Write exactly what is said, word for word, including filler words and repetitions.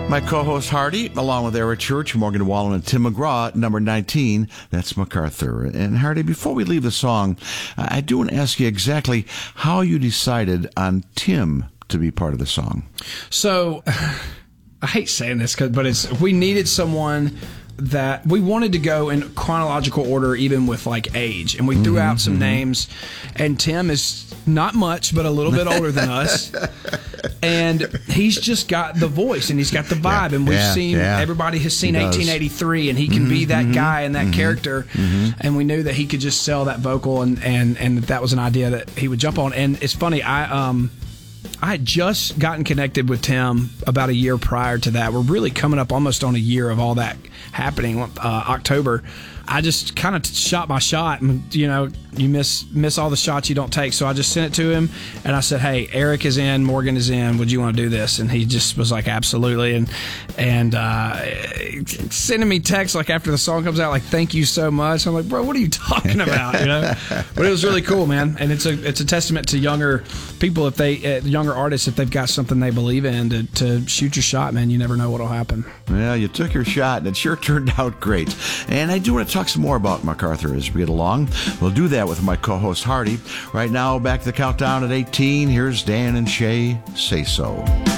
My co-host Hardy, along with Eric Church, Morgan Wallen, and Tim McGraw, number nineteen, that's MacArthur. And Hardy, before we leave the song, I do want to ask you exactly how you decided on Tim to be part of the song. So, I hate saying this, but it's we needed someone that we wanted to go in chronological order, even with like age, and we threw mm-hmm, out some mm-hmm. names. And Tim is not much, but a little bit older than us, and he's just got the voice and he's got the vibe. Yeah, and we've yeah, seen yeah. everybody has seen eighteen eighty-three, and he can mm-hmm, be that mm-hmm, guy and that mm-hmm, character. Mm-hmm. And we knew that he could just sell that vocal, and and and that was an idea that he would jump on. And it's funny, I um. I had just gotten connected with Tim about a year prior to that. We're really coming up almost on a year of all that happening, uh, October. I just kind of shot my shot, and you know, you miss miss all the shots you don't take. So I just sent it to him, and I said, "Hey, Eric is in, Morgan is in. Would you want to do this?" And he just was like, "Absolutely." And and uh, sending me texts like after the song comes out, like, "Thank you so much." I'm like, "Bro, what are you talking about?" You know. But it was really cool, man. And it's a it's a testament to younger people, if they uh, younger artists, if they've got something they believe in, to to shoot your shot, man. You never know what'll happen. Well, you took your shot, and it sure turned out great. And I do want to talk some more about MacArthur as we get along. We'll do that with my co-host Hardy. Right now, back to the countdown at eighteen. Here's Dan and Shay, Say So.